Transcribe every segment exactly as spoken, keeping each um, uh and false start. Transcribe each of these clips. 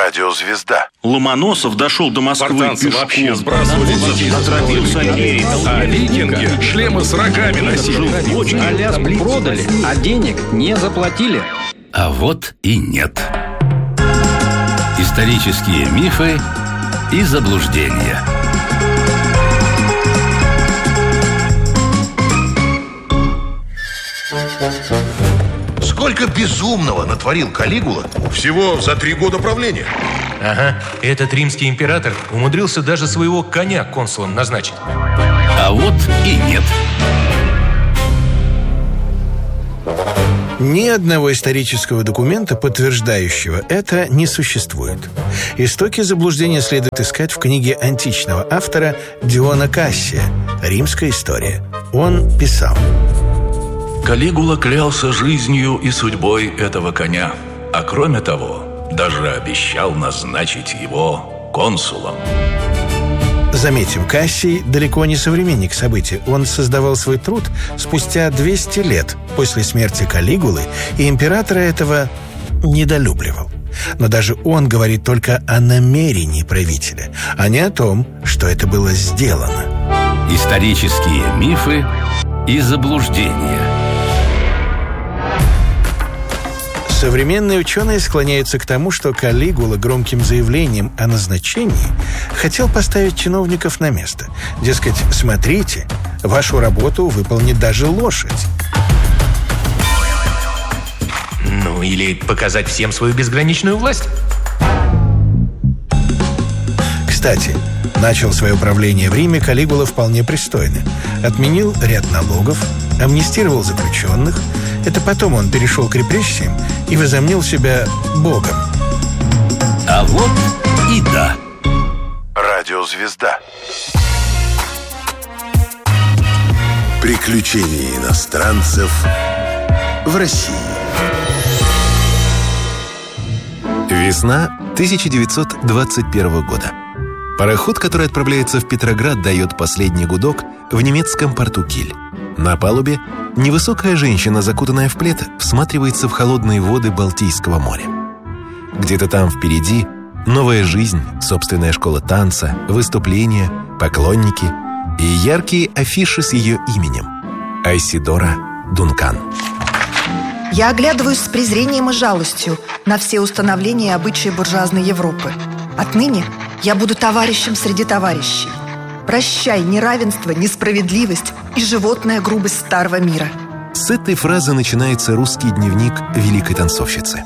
Радиозвезда. Ломоносов дошел до Москвы Спартанцы пешком. вообще сбрасывали детей со строя, а викинги шлемы с рогами носили. Аляску продали, а денег не заплатили. А вот и нет. Исторические мифы и заблуждения. Сколько безумного натворил Калигула Всего за три года правления. Ага, этот римский император умудрился даже своего коня консулом назначить. А вот и нет. Ни одного исторического документа, подтверждающего это, не существует. Истоки заблуждения следует искать в книге античного автора Диона Кассия «Римская история». Он писал: Калигула клялся жизнью и судьбой этого коня, а кроме того, даже обещал назначить его консулом. Заметим, Кассий далеко не современник событий. Он создавал свой труд спустя двести лет после смерти Калигулы, и императора этого недолюбливал. Но даже он говорит только о намерении правителя, а не о том, что это было сделано. Исторические мифы и заблуждения. Современные ученые склоняются к тому, что Калигула громким заявлением о назначении хотел поставить чиновников на место. Дескать, смотрите, вашу работу выполнит даже лошадь. Ну, или показать всем свою безграничную власть. Кстати, начал свое правление в Риме Калигула вполне пристойно. Отменил ряд налогов, амнистировал заключенных. Это потом он перешел к репрессиям и возомнил себя богом. А вот и да. Радиозвезда. Приключения иностранцев в России. Весна тысяча девятьсот двадцать первого года. Пароход, который отправляется в Петроград, дает последний гудок в немецком порту Киль. На палубе невысокая женщина, закутанная в плед, всматривается в холодные воды Балтийского моря. Где-то там впереди новая жизнь, собственная школа танца, выступления, поклонники и яркие афиши с ее именем – Айсидора Дункан. Я оглядываюсь с презрением и жалостью на все установления и обычаи буржуазной Европы. Отныне я буду товарищем среди товарищей. Прощай неравенство, несправедливость и животная грубость старого мира. С этой фразы начинается русский дневник великой танцовщицы.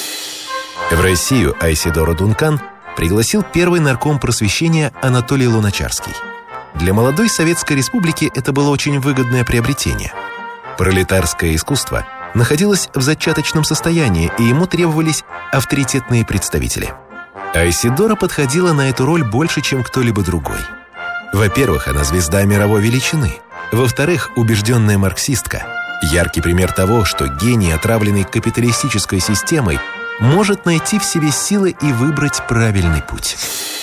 В Россию Айсидору Дункан пригласил первый нарком просвещения Анатолий Луначарский. Для молодой Советской Республики это было очень выгодное приобретение. Пролетарское искусство находилось в зачаточном состоянии, и ему требовались авторитетные представители. Айсидора подходила на эту роль больше, чем кто-либо другой. Во-первых, она звезда мировой величины. Во-вторых, убежденная марксистка. Яркий пример того, что гений, отравленный капиталистической системой, может найти в себе силы и выбрать правильный путь.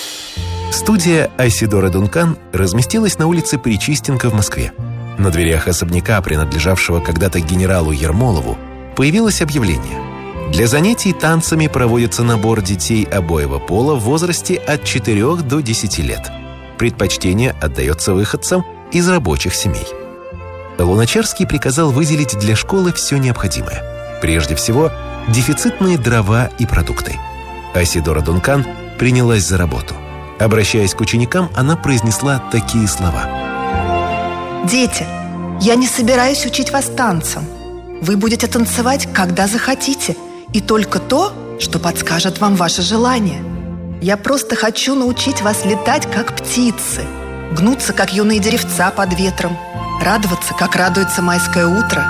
Студия Айсидоры Дункан разместилась на улице Причистенко в Москве. На дверях особняка, принадлежавшего когда-то генералу Ермолову, появилось объявление: для занятий танцами проводится набор детей обоего пола в возрасте от четырёх до десяти лет. Предпочтение отдается выходцам из рабочих семей. Луначарский приказал выделить для школы все необходимое. Прежде всего, дефицитные дрова и продукты. Айсидора Дункан принялась за работу. Обращаясь к ученикам, она произнесла такие слова: «Дети, я не собираюсь учить вас танцам. Вы будете танцевать, когда захотите, и только то, что подскажет вам ваше желание. Я просто хочу научить вас летать, как птицы, гнуться, как юные деревца под ветром, радоваться, как радуется майское утро».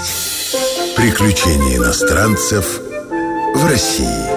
Приключения иностранцев в России.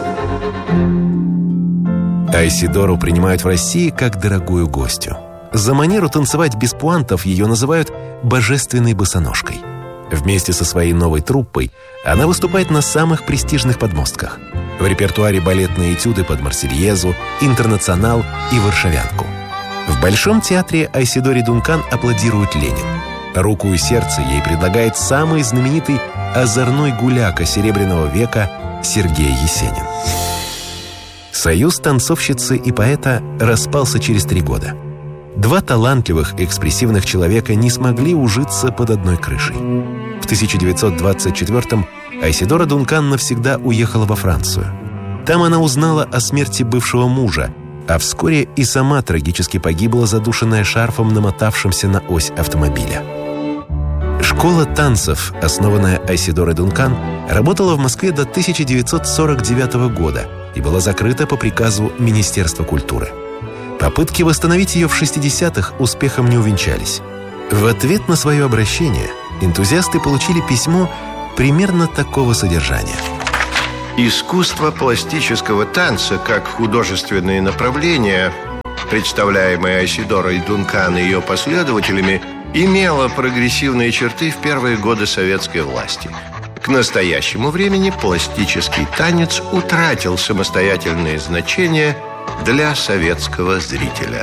Айсидору принимают в России как дорогую гостью. За манеру танцевать без пуантов ее называют «божественной босоножкой». Вместе со своей новой труппой она выступает на самых престижных подмостках. В репертуаре балетные этюды под «Марсельезу», «Интернационал» и «Варшавянку». В Большом театре Айсидоре Дункан аплодирует Ленин. Руку и сердце ей предлагает самый знаменитый озорной гуляка Серебряного века Сергей Есенин. Союз танцовщицы и поэта распался через три года. Два талантливых и экспрессивных человека не смогли ужиться под одной крышей. В тысяча девятьсот двадцать четвёртом Айседора Дункан навсегда уехала во Францию. Там она узнала о смерти бывшего мужа, а вскоре и сама трагически погибла, задушенная шарфом, намотавшимся на ось автомобиля. Школа танцев, основанная Айседорой Дункан, работала в Москве до тысяча девятьсот сорок девятого года и была закрыта по приказу Министерства культуры. Попытки восстановить ее в шестидесятых успехом не увенчались. В ответ на свое обращение энтузиасты получили письмо примерно такого содержания. Искусство пластического танца как художественное направление, представляемое Айседорой Дункан и ее последователями, имело прогрессивные черты в первые годы советской власти. К настоящему времени пластический танец утратил самостоятельное значение для советского зрителя.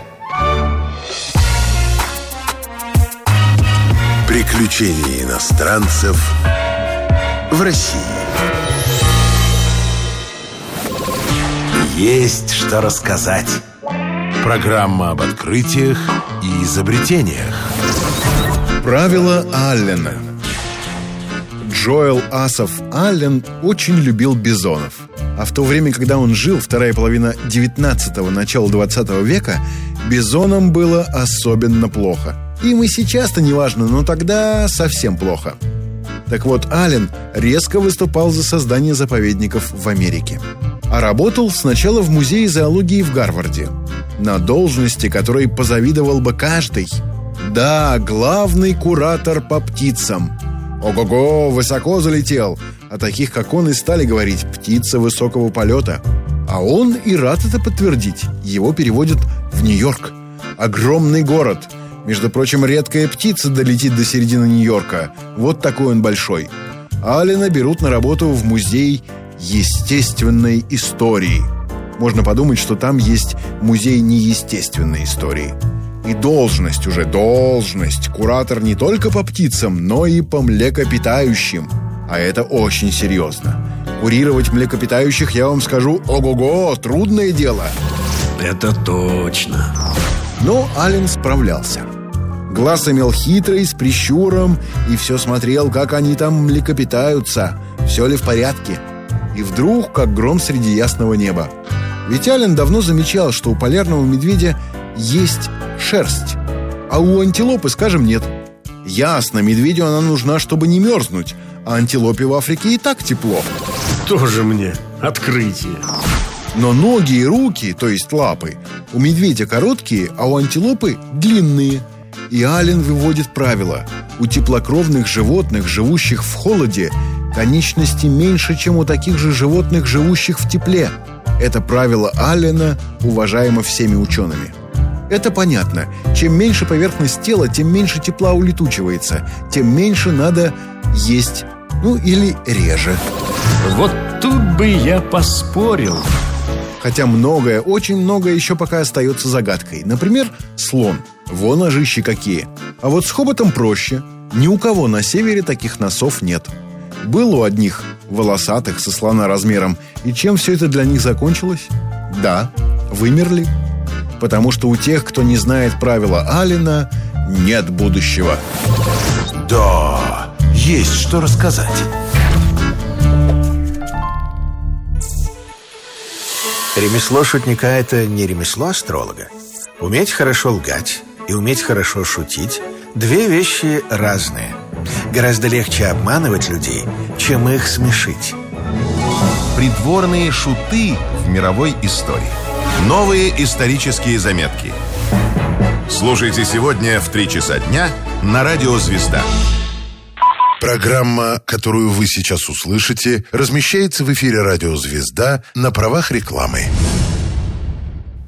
Приключения иностранцев в России. Есть что рассказать. Программа об открытиях и изобретениях. Правило Аллена. Джоэл Асаф Аллен очень любил бизонов. А в то время, когда он жил, вторая половина девятнадцатого, начало двадцатого века, бизонам было особенно плохо. Им и сейчас-то не важно, но тогда совсем плохо. Так вот, Аллен резко выступал за создание заповедников в Америке. А работал сначала в музее зоологии в Гарварде, на должности, которой позавидовал бы каждый. Да, главный куратор по птицам. Ого-го, высоко залетел. О таких, как он, и стали говорить «птица высокого полета». А он и рад это подтвердить. Его переводят в Нью-Йорк. Огромный город. Между прочим, редкая птица долетит до середины Нью-Йорка. Вот такой он большой. Аллена берут на работу в музей естественной истории. Можно подумать, что там есть музей неестественной истории. И должность уже, должность. Куратор не только по птицам, но и по млекопитающим. А это очень серьезно. Курировать млекопитающих, я вам скажу, ого-го, трудное дело. Это точно. Но Аллен справлялся. Глаз имел хитрый, с прищуром, и все смотрел, как они там млекопитаются, все ли в порядке. И вдруг, как гром среди ясного неба. Ведь Аллен давно замечал, что у полярного медведя есть шерсть, а у антилопы, скажем, нет. Ясно, медведю она нужна, чтобы не мерзнуть, а антилопе в Африке и так тепло. Тоже мне открытие. Но ноги и руки, то есть лапы, у медведя короткие, а у антилопы длинные. И Аллен выводит правило: у теплокровных животных, живущих в холоде, конечности меньше, чем у таких же животных, живущих в тепле. Это правило Аллена уважаемо всеми учеными. Это понятно. Чем меньше поверхность тела, тем меньше тепла улетучивается, тем меньше надо есть, ну или реже. Вот тут бы я поспорил. Хотя многое, очень многое еще пока остается загадкой. Например, слон. Вон ножищи какие. А вот с хоботом проще. Ни у кого на севере таких носов нет. Было у одних волосатых со слона размером. И чем все это для них закончилось? Да, вымерли. Потому что у тех, кто не знает правила Аллена, нет будущего. Да, есть что рассказать. Ремесло шутника – это не ремесло астролога. Уметь хорошо лгать и уметь хорошо шутить – две вещи разные. Гораздо легче обманывать людей, чем их смешить. Придворные шуты в мировой истории. Новые исторические заметки. Слушайте сегодня в три часа дня на радио «Звезда». Программа, которую вы сейчас услышите, размещается в эфире радио «Звезда» на правах рекламы.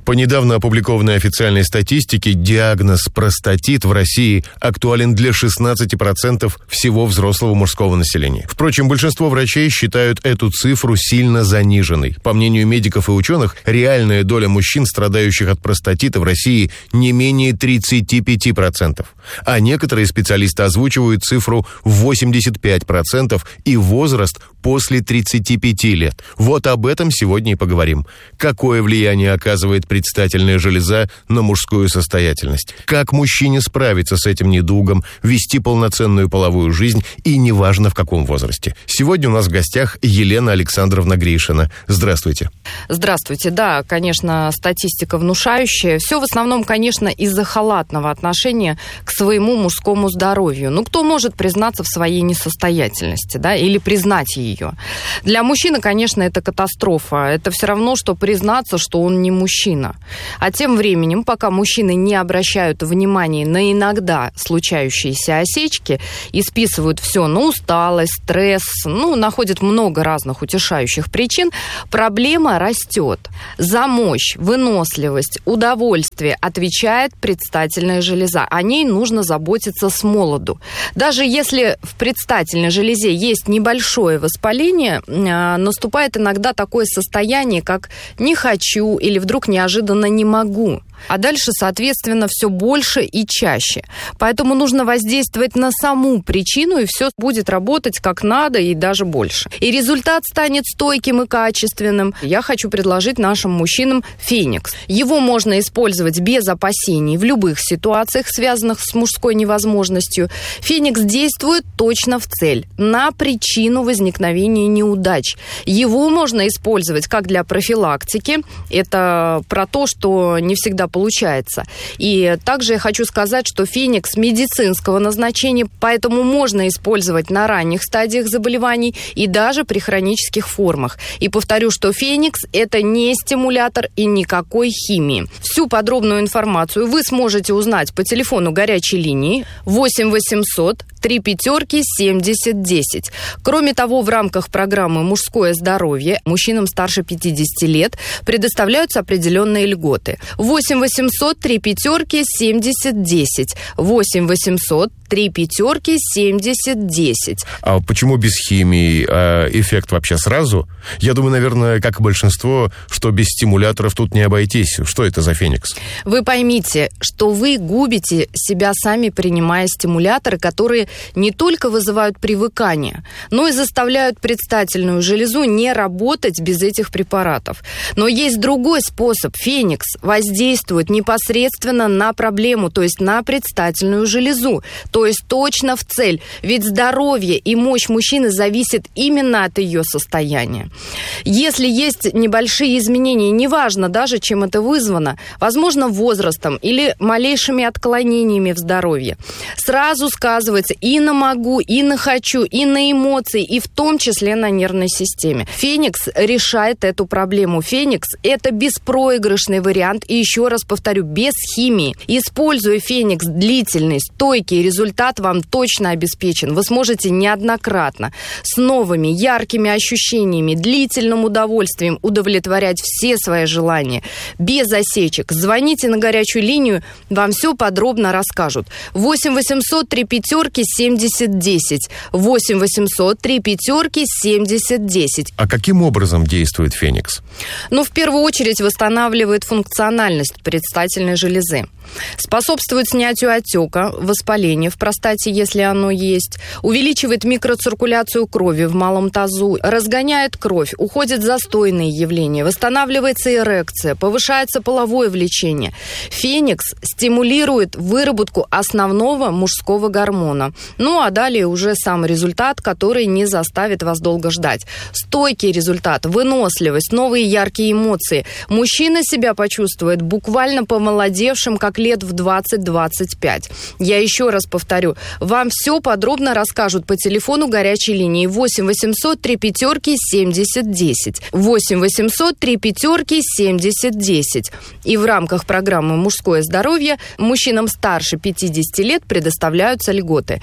По недавно опубликованной официальной статистике, диагноз простатит в России актуален для шестнадцати процентов всего взрослого мужского населения. Впрочем, большинство врачей считают эту цифру сильно заниженной. По мнению медиков и ученых, реальная доля мужчин, страдающих от простатита в России, не менее тридцати пяти процентов. А некоторые специалисты озвучивают цифру в восемьдесят пять процентов и возраст после тридцати пяти лет. Вот об этом сегодня и поговорим. Какое влияние оказывает предстательная железа на мужскую состоятельность? Как мужчине справиться с этим недугом, вести полноценную половую жизнь и неважно в каком возрасте? Сегодня у нас в гостях Елена Александровна Гришина. Здравствуйте. Здравствуйте. Да, конечно, статистика внушающая. Все в основном, конечно, из-за халатного отношения к своему мужскому здоровью. Ну, кто может признаться в своей несостоятельности, да, или признать ее? Для мужчины, конечно, это катастрофа. Это все равно, что признаться, что он не мужчина. А тем временем, пока мужчины не обращают внимания на иногда случающиеся осечки и списывают все на усталость, стресс, ну, находят много разных утешающих причин, проблема растет. За мощь, выносливость, удовольствие отвечает предстательная железа. О ней нужно заботиться с молоду. Даже если в предстательной железе есть небольшое воспаление, наступает иногда такое состояние, как «не хочу» или «вдруг неожиданно не могу». А дальше, соответственно, все больше и чаще. Поэтому нужно воздействовать на саму причину, и все будет работать как надо и даже больше. И результат станет стойким и качественным. Я хочу предложить нашим мужчинам Феникс. Его можно использовать без опасений в любых ситуациях, связанных с мужской невозможностью. Феникс действует точно в цель, на причину возникновения неудач. Его можно использовать как для профилактики. Это про то, что не всегда получается. И также я хочу сказать, что Феникс медицинского назначения, поэтому можно использовать на ранних стадиях заболеваний и даже при хронических формах. И повторю, что Феникс – это не стимулятор и никакой химии. Всю подробную информацию вы сможете узнать по телефону горячей линии восемь восемьсот три пятерки семьдесят десять. Кроме того, в рамках программы «Мужское здоровье» мужчинам старше пятидесяти лет предоставляются определенные льготы. восемь восемьсот три пятерки семьдесят десять. восемь восемьсот три пятерки семьдесят десять. А почему без химии? А эффект вообще сразу? Я думаю, наверное, как и большинство, что без стимуляторов тут не обойтись. Что это за Феникс? Вы поймите, что вы губите себя сами, принимая стимуляторы, которые не только вызывают привыкание, но и заставляют предстательную железу не работать без этих препаратов. Но есть другой способ. Феникс воздействует непосредственно на проблему, то есть на предстательную железу. То есть точно в цель. Ведь здоровье и мощь мужчины зависит именно от ее состояния. Если есть небольшие изменения, неважно даже, чем это вызвано, возможно, возрастом или малейшими отклонениями в здоровье, сразу сказывается и на могу, и на хочу, и на эмоции, и в том числе на нервной системе. Феникс решает эту проблему. Феникс – это беспроигрышный вариант, и еще раз повторю, без химии. Используя Феникс длительный, стойкий результат, Результат вам точно обеспечен. Вы сможете неоднократно с новыми, яркими ощущениями, длительным удовольствием удовлетворять все свои желания. Без осечек. Звоните на горячую линию, вам все подробно расскажут. восемь восемьсот три пятерки семьдесят десять. восемь восемьсот три пятерки семьдесят десять. А каким образом действует Феникс? Ну, в первую очередь, восстанавливает функциональность предстательной железы. Способствует снятию отека, воспаления в простате, если оно есть, увеличивает микроциркуляцию крови в малом тазу, разгоняет кровь, уходят застойные явления, восстанавливается эрекция, повышается половое влечение. Феникс стимулирует выработку основного мужского гормона. Ну, а далее уже сам результат, который не заставит вас долго ждать. Стойкий результат, выносливость, новые яркие эмоции. Мужчина себя почувствует буквально помолодевшим, как лет в двадцать-двадцать пять. Я еще раз повторю, вам все подробно расскажут по телефону горячей линии восемь восемьсот три пятерки семьдесят десять. восемь восемьсот три пятерки семьдесят десять. И в рамках программы «Мужское здоровье» мужчинам старше пятидесяти лет предоставляются льготы.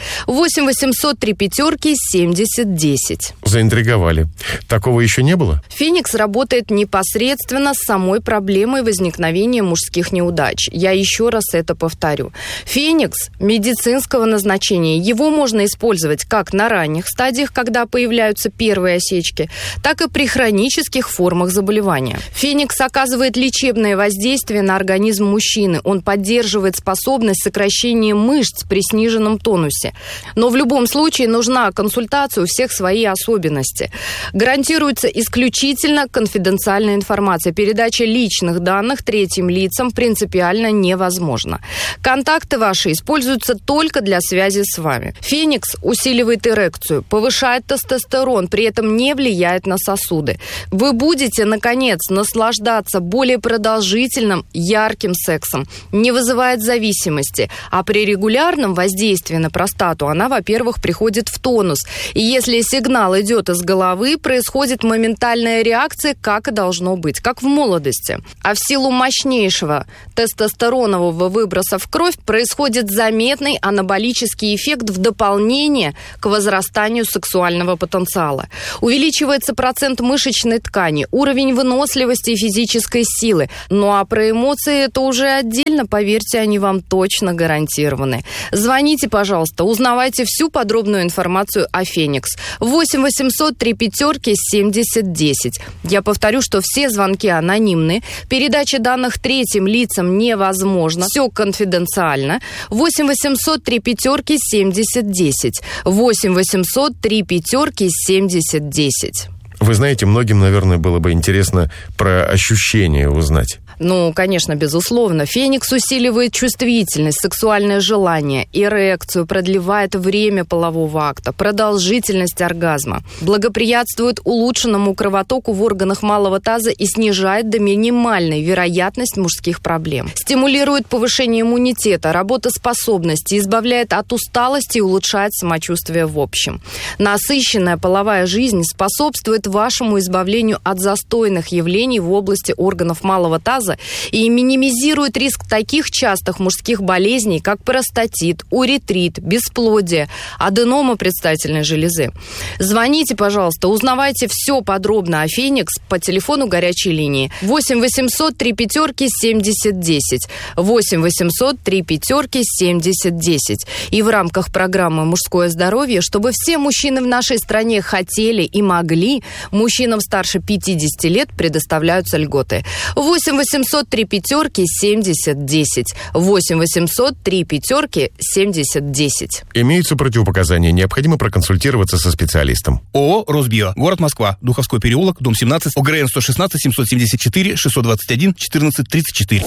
восемь восемьсот три пятерки семьдесят десять. Заинтриговали. Такого еще не было? Феникс работает непосредственно с самой проблемой возникновения мужских неудач. Я еще раз это повторю. Феникс медицинского назначения. Его можно использовать как на ранних стадиях, когда появляются первые осечки, так и при хронических формах заболевания. Феникс оказывает лечебное воздействие на организм мужчины. Он поддерживает способность сокращения мышц при сниженном тонусе. Но в любом случае нужна консультация, у всех свои особенности. Гарантируется исключительно конфиденциальная информация. Передача личных данных третьим лицам принципиально невозможна. Контакты ваши используются только для связи с вами. Феникс усиливает эрекцию, повышает тестостерон, при этом не влияет на сосуды. Вы будете, наконец, наслаждаться более продолжительным, ярким сексом. Не вызывает зависимости. А при регулярном воздействии на простату она, во-первых, приходит в тонус. И если сигнал идет из головы, происходит моментальная реакция, как и должно быть, как в молодости. А в силу мощнейшего тестостеронового выброса в кровь происходит заметный анаболический эффект в дополнение к возрастанию сексуального потенциала. Увеличивается процент мышечной ткани, уровень выносливости и физической силы. Ну а про эмоции это уже отдельно, поверьте, они вам точно гарантированы. Звоните, пожалуйста, узнавайте всю подробную информацию о Феникс. восемь восемьсот три пятерки семьдесят десять. Я повторю, что все звонки анонимны, передача данных третьим лицам невозможна, все конфиденциально. восемь восемьсот три пятерки семьдесят десять. восемь восемьсот три пятерки семьдесят десять. Вы знаете, многим, наверное, было бы интересно про ощущения узнать. Ну, конечно, безусловно. Феникс усиливает чувствительность, сексуальное желание, эрекцию, продлевает время полового акта, продолжительность оргазма, благоприятствует улучшенному кровотоку в органах малого таза и снижает до минимальной вероятность мужских проблем. Стимулирует повышение иммунитета, работоспособности, избавляет от усталости и улучшает самочувствие в общем. Насыщенная половая жизнь способствует вашему избавлению от застойных явлений в области органов малого таза и минимизирует риск таких частых мужских болезней, как простатит, уретрит, бесплодие, аденома предстательной железы. Звоните, пожалуйста, узнавайте все подробно о Феникс по телефону горячей линии восемь восемьсот три пятерки семьдесят десять. восемь восемьсот три пятерки семьдесят десять. И в рамках программы «Мужское здоровье», чтобы все мужчины в нашей стране хотели и могли, мужчинам старше пятидесяти лет предоставляются льготы. восемь восемьсот три пятерки семьдесят десять. восемь восемьсот три пятерки семьдесят десять. Имеются противопоказания. Необходимо проконсультироваться со специалистом. ООО «Росбио». Город Москва. Духовской переулок, дом семнадцать, ОГРН сто шестнадцать семьсот семьдесят четыре шестьсот двадцать один четырнадцать тридцать четыре.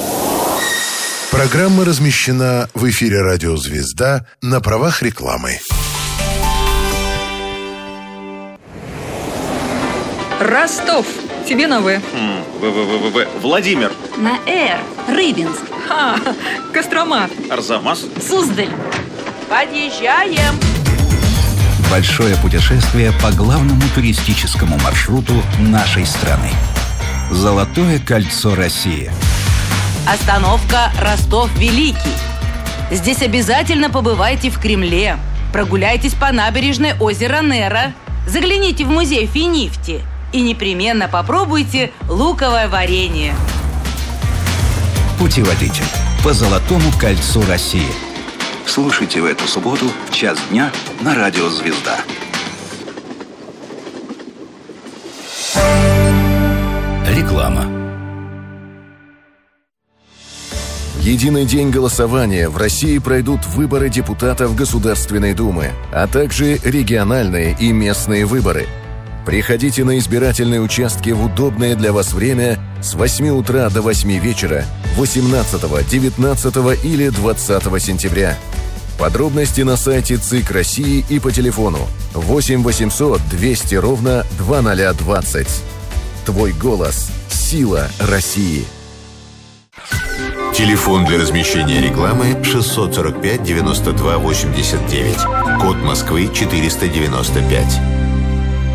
Программа размещена в эфире радио «Звезда» на правах рекламы. Ростов. Тебе на В. В-В-В-В. Владимир. На Р. Рыбинск. Ха, Кострома. Арзамас. Суздаль. Подъезжаем. Большое путешествие по главному туристическому маршруту нашей страны. Золотое кольцо России. Остановка Ростов-Великий. Здесь обязательно побывайте в Кремле. Прогуляйтесь по набережной озера Нера. Загляните в музей Финифти. И непременно попробуйте луковое варенье. Путеводитель по Золотому кольцу России. Слушайте в эту субботу в час дня на радио «Звезда». Реклама. Единый день голосования. В России пройдут выборы депутатов Государственной Думы, а также региональные и местные выборы. Приходите на избирательные участки в удобное для вас время с восьми утра до восьми вечера восемнадцатого, девятнадцатого или двадцатого сентября. Подробности на сайте ЦИК России и по телефону восемь восемьсот двести ровно двадцать двадцать. Твой голос – сила России. Телефон для размещения рекламы шестьсот сорок пять девяносто два восемьдесят девять. Код Москвы четыреста девяносто пять.